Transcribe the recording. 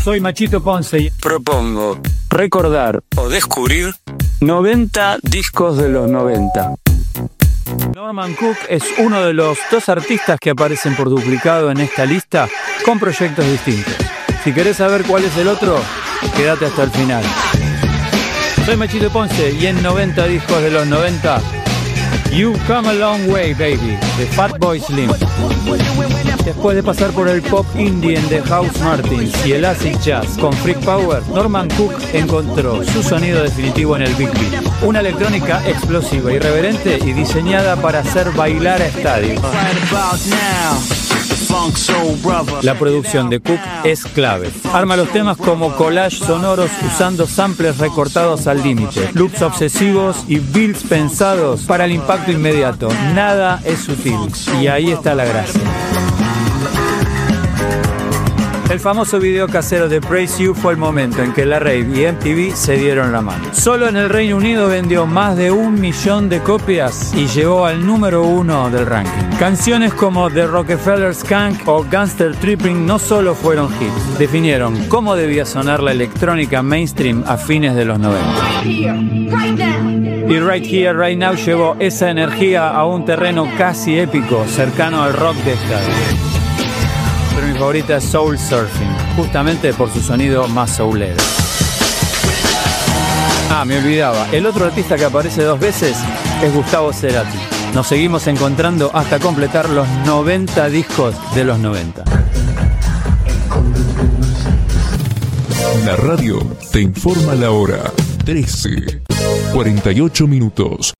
Soy Machito Ponce y propongo recordar o descubrir 90 discos de los 90. Norman Cook es uno de los 2 artistas que aparecen por duplicado en esta lista con proyectos distintos. Si querés saber cuál es el otro, quédate hasta el final. Soy Machito Ponce y en 90 discos de los 90, You Come a Long Way Baby, de Fatboy Slim. Después de pasar por el pop indie en The House Martins y el acid jazz con Freak Power, Norman Cook encontró su sonido definitivo en el Big Beat. Una electrónica explosiva, irreverente y diseñada para hacer bailar a estadios. La producción de Cook es clave. Arma los temas como collage sonoros usando samples recortados al límite, loops obsesivos y beats pensados para el impacto inmediato. Nada es sutil y ahí está la gracia. El famoso video casero de Praise You fue el momento en que la Rave y MTV se dieron la mano. Solo en el Reino Unido vendió más de 1 millón de copias y llegó al número 1 del ranking. Canciones como The Rockefeller Skunk o Gangster Tripping no solo fueron hits, definieron cómo debía sonar la electrónica mainstream a fines de los 90. Y Right Here, Right Now llevó esa energía a un terreno casi épico, cercano al rock de estadio. Pero mi favorita es Soul Surfing, justamente por su sonido más soulero. Me olvidaba, el otro artista que aparece 2 veces es Gustavo Cerati. Nos seguimos encontrando hasta completar los 90 discos de los 90. La radio te informa la hora. 13:48.